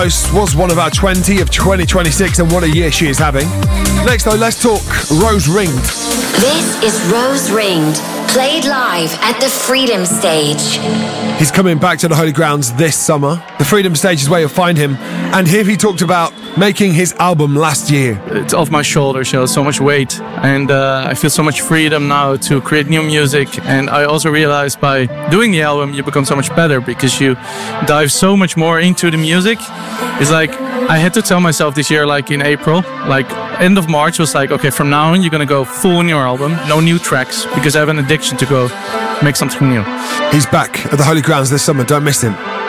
Was one of our 20 of 2026, and what a year she is having. Next though, let's talk Rose Ringed. This is Rose Ringed, played live at the Freedom Stage. He's coming back to the Holy Grounds this summer. The Freedom Stage is where you'll find him, and here he talked about making his album last year. It's off my shoulders, so much weight, and I feel so much freedom now to create new music. And I also realized by doing the album you become so much better because you dive so much more into the music. It's like I had to tell myself this year, like in April, like end of March was like, okay, from now on you're gonna go full on your album, no new tracks, because I have an addiction to go make something new. He's back at the Holy Grounds this summer, don't miss him.